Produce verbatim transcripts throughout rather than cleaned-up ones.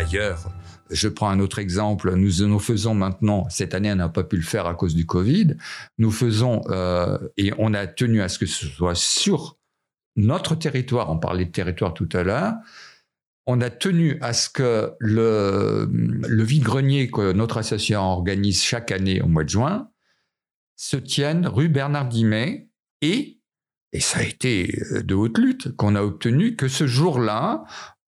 d'ailleurs, je prends un autre exemple, nous, nous faisons maintenant, cette année on n'a pas pu le faire à cause du Covid, nous faisons, euh, et on a tenu à ce que ce soit sur notre territoire, on parlait de territoire tout à l'heure, on a tenu à ce que le, le vide-grenier que notre association organise chaque année au mois de juin se tienne rue Bernard Dimet et, et ça a été de haute lutte qu'on a obtenu que ce jour-là,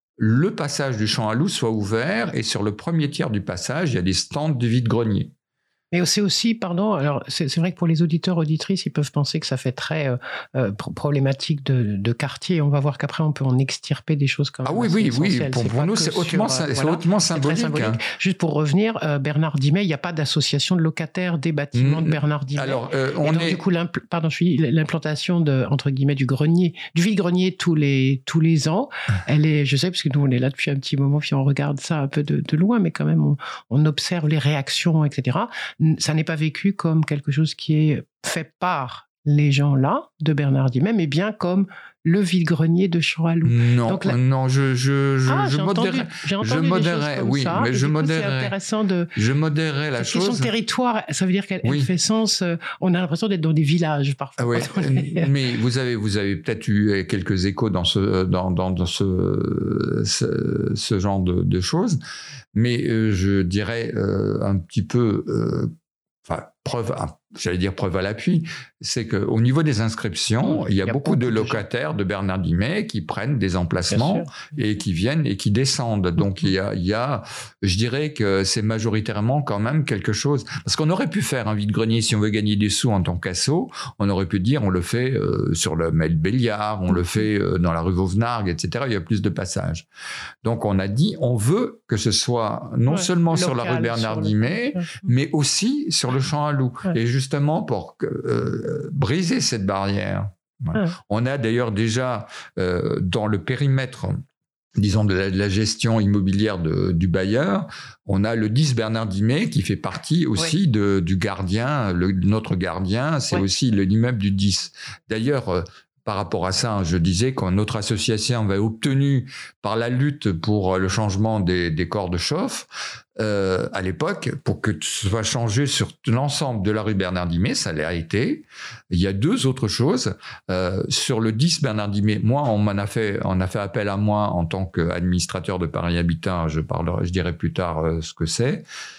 le passage du Champ à Loup soit ouvert et sur le premier tiers du passage, il y a des stands de vide-grenier. Mais c'est aussi, pardon, alors c'est, c'est vrai que pour les auditeurs, auditrices, ils peuvent penser que ça fait très euh, euh, problématique de, de quartier. On va voir qu'après, on peut en extirper des choses comme ça. Ah oui, oui, oui. Pour, pour nous, c'est hautement, sur, c'est voilà, hautement symbolique. C'est symbolique. Hein. Juste pour revenir, euh, Bernard Dimet, il n'y a pas d'association de locataires des bâtiments mmh. de Bernard Dimet. Alors, euh, on donc, est... du coup, pardon, je suis l'implantation de, entre guillemets, du grenier, du vide-grenier tous les, tous les ans. Elle est, je sais, parce que nous, on est là depuis un petit moment, puis on regarde ça un peu de, de loin, mais quand même, on, on observe les réactions, et cetera. Ça n'est pas vécu comme quelque chose qui est fait par les gens là, de Bernard Dimet, mais bien comme le vide-grenier de Champ à Loup. Non, donc, la... non, je, je, je, ah, je modérais. Entendu, j'ai entendu je modérais, oui, ça, mais je modérais. C'est intéressant de. Je modérais la Cette chose. question de territoire, ça veut dire qu'elle oui. fait sens. Euh, on a l'impression d'être dans des villages parfois. Ah ouais, les... Mais vous avez, vous avez peut-être eu quelques échos dans ce, dans, dans, dans ce, ce, ce genre de, de choses, mais euh, je dirais euh, un petit peu. Euh, Enfin, preuve, j'allais dire preuve à l'appui, c'est qu'au niveau des inscriptions, mmh, il y a, il y a beaucoup, beaucoup de locataires de, de Bernard Dimet qui prennent des emplacements et qui viennent et qui descendent. Donc, mmh. il y a, il y a, je dirais que c'est majoritairement quand même quelque chose. Parce qu'on aurait pu faire un vide-grenier si on veut gagner des sous en tant qu'asso. On aurait pu dire, on le fait euh, sur le Mail Béliard, on mmh. le fait euh, dans la rue Vauvenargues, et cetera. Il y a plus de passages. Donc, on a dit, on veut que ce soit non ouais, seulement local, sur la rue Bernard Dimet, le... mais aussi sur le Champ à Loup. Ouais. Et justement, pour euh, briser cette barrière, ouais. Ouais. on a d'ailleurs déjà euh, dans le périmètre, disons, de la, de la gestion immobilière de, du bailleur, on a le dix Bernard Dimet qui fait partie aussi ouais. de, du gardien. Le, notre gardien, c'est ouais. aussi l'immeuble du dix. D'ailleurs, euh, par rapport à ça, je disais que notre association avait obtenu, par la lutte pour le changement des, des corps de chauffe, euh, à l'époque, pour que ce soit changé sur l'ensemble de la rue Bernard Dimet, ça l'a été. Il y a deux autres choses. Euh, sur le dix Bernard Dimet, moi, on m'en a fait, on a fait appel à moi en tant qu'administrateur de Paris Habitat. Je parlerai, je dirai plus tard euh, ce que c'est.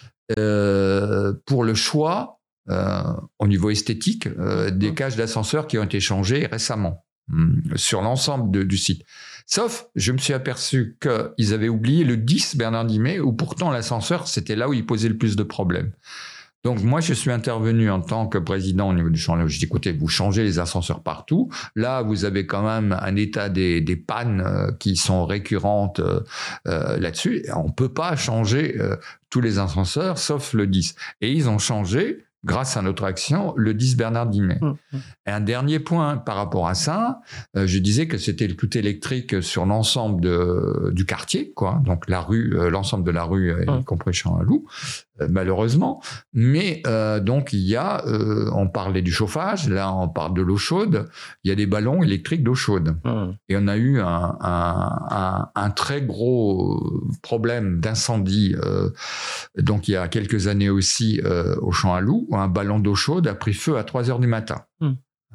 Euh, pour le choix, Euh, au niveau esthétique, euh, des cages d'ascenseurs qui ont été changées récemment hum, sur l'ensemble de, du site. Sauf, je me suis aperçu qu'ils avaient oublié le dix Bernard Dimet, où pourtant l'ascenseur, c'était là où il posait le plus de problèmes. Donc moi, je suis intervenu en tant que président au niveau du Champ à Loup. Je dis, écoutez, vous changez les ascenseurs partout. Là, vous avez quand même un état des, des pannes euh, qui sont récurrentes euh, euh, là-dessus. On ne peut pas changer euh, tous les ascenseurs, sauf le dix. Et ils ont changé, grâce à notre action, le dix Bernard Dimet. Mmh. Et un dernier point par rapport à ça, euh, je disais que c'était le tout électrique sur l'ensemble de, du quartier, quoi. Donc la rue, euh, l'ensemble de la rue, mmh. y compris Champ à Loup, euh, malheureusement. Mais euh, donc il y a, euh, on parlait du chauffage, là on parle de l'eau chaude, il y a des ballons électriques d'eau chaude. Mmh. Et on a eu un, un, un, un très gros problème d'incendie, euh, donc il y a quelques années aussi euh, au Champ à Loup, un ballon d'eau chaude a pris feu à trois heures du matin. Mmh.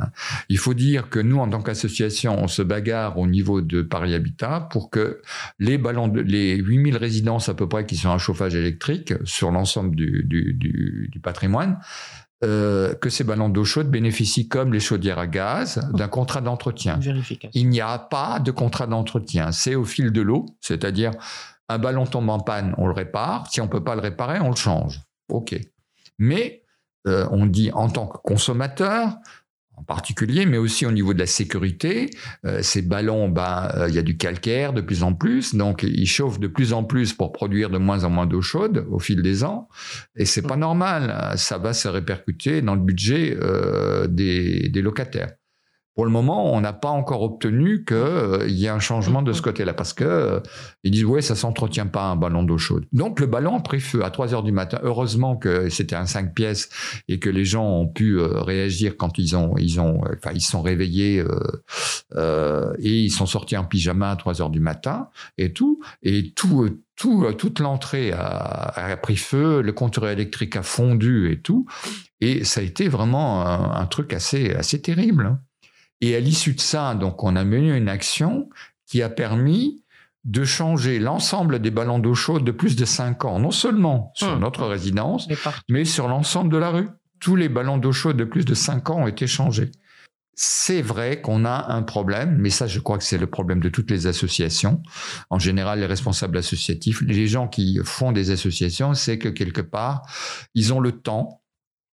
Il faut dire que nous, en tant qu'association, on se bagarre au niveau de Paris Habitat pour que les ballons, de, les huit mille résidences à peu près qui sont à chauffage électrique sur l'ensemble du, du, du, du patrimoine, euh, que ces ballons d'eau chaude bénéficient, comme les chaudières à gaz, d'un contrat d'entretien. Il n'y a pas de contrat d'entretien. C'est au fil de l'eau, c'est-à-dire un ballon tombe en panne, on le répare. Si on ne peut pas le réparer, on le change. OK. Mais euh, on dit en tant que consommateur, en particulier, mais aussi au niveau de la sécurité, euh, ces ballons, ben, euh, il y a du calcaire de plus en plus, donc ils chauffent de plus en plus pour produire de moins en moins d'eau chaude au fil des ans, et c'est pas normal, ça va se répercuter dans le budget euh, des, des locataires. Pour le moment, on n'a pas encore obtenu qu'il euh, y ait un changement de ce côté-là, parce que euh, ils disent ouais, ça s'entretient pas un ballon d'eau chaude. Donc le ballon a pris feu à trois heures du matin. Heureusement que c'était un cinq pièces et que les gens ont pu euh, réagir quand ils ont ils ont enfin ils sont réveillés euh, euh, et ils sont sortis en pyjama à trois heures du matin et tout et tout. Euh, tout, toute l'entrée a, a pris feu, le compteur électrique a fondu et tout. Et ça a été vraiment un, un truc assez, assez terrible. Et à l'issue de ça, donc, on a mené une action qui a permis de changer l'ensemble des ballons d'eau chaude de plus de cinq ans, non seulement sur mmh. notre résidence, mais sur l'ensemble de la rue. Tous les ballons d'eau chaude de plus de cinq ans ont été changés. C'est vrai qu'on a un problème, mais ça, je crois que c'est le problème de toutes les associations. En général, les responsables associatifs, les gens qui font des associations, c'est que quelque part, ils ont le temps,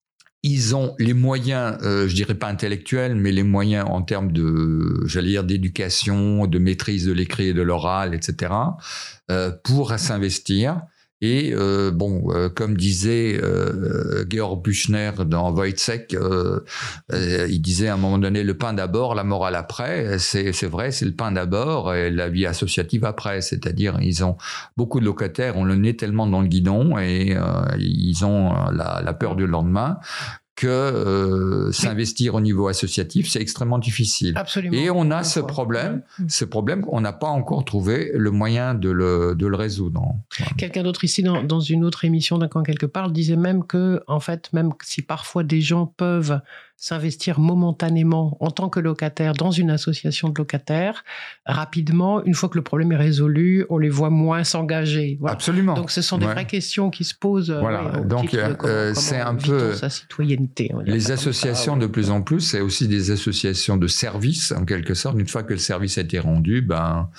ils ont les moyens, euh, je dirais pas intellectuels, mais les moyens en termes de, j'allais dire, d'éducation, de maîtrise de l'écrit et de l'oral, et cetera, euh, pour s'investir. Et euh, bon, euh, comme disait euh, Georg Büchner dans Wojciech, euh, euh, il disait à un moment donné le pain d'abord, la morale après. C'est, c'est vrai, c'est le pain d'abord et la vie associative après. C'est-à-dire, ils ont beaucoup de locataires, ont le nez tellement dans le guidon et euh, ils ont la, la peur du lendemain. Que euh, s'investir au niveau associatif, c'est extrêmement difficile. Absolument. Et on a ce problème, ce problème qu'on n'a pas encore trouvé le moyen de le, de le résoudre. Quelqu'un d'autre ici, dans, dans une autre émission d'un camp quelque part, disait même que, en fait, même si parfois des gens peuvent s'investir momentanément en tant que locataire dans une association de locataires, rapidement, une fois que le problème est résolu, on les voit moins s'engager. Voilà. Absolument. Donc, ce sont des ouais. vraies questions qui se posent. Voilà. Ouais, Donc, euh, comment, euh, c'est un peu sa citoyenneté. Les associations, ça, ouais. de plus en plus, c'est aussi des associations de services, en quelque sorte. Une fois que le service a été rendu, ben,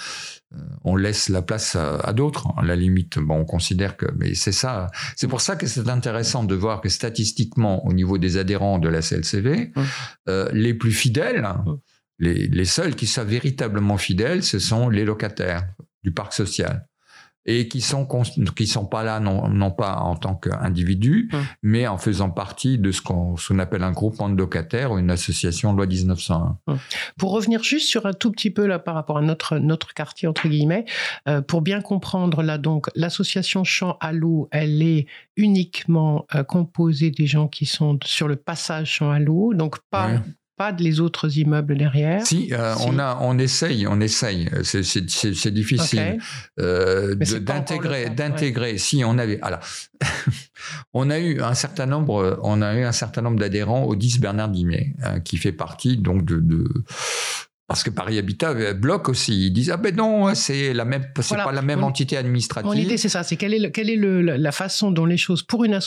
on laisse la place à, à d'autres. À la limite, bon, on considère que, mais c'est ça. C'est pour ça que c'est intéressant de voir que statistiquement, au niveau des adhérents de la C L C V, mmh. euh, les plus fidèles, mmh. les, les seuls qui sont véritablement fidèles, ce sont les locataires du parc social. Et qui sont qui sont pas là non, non pas en tant qu'individus, mmh. mais en faisant partie de ce qu'on, ce qu'on appelle un groupement de locataires ou une association loi dix-neuf cent un. Mmh. Pour revenir juste sur un tout petit peu là par rapport à notre notre quartier entre guillemets, euh, pour bien comprendre là donc l'association Champ à l'eau, elle est uniquement euh, composée des gens qui sont sur le passage Champ à l'eau, donc pas ouais. pas les autres immeubles derrière. Si, euh, si. on a, on essaye, on essaye. C'est, c'est, c'est, c'est difficile okay. euh, de, d'intégrer, d'intégrer. Ouais. Si on avait, alors, on a eu un certain nombre, on a eu un certain nombre d'adhérents au dix Bernard Dimet, hein, qui fait partie donc de. de Parce que Paris Habitat bloque aussi. Ils disent ah ben non, c'est la même, c'est voilà. pas la même mon, entité administrative. Mon idée c'est ça, c'est quelle est, le, quelle est le, la façon dont les choses pour une association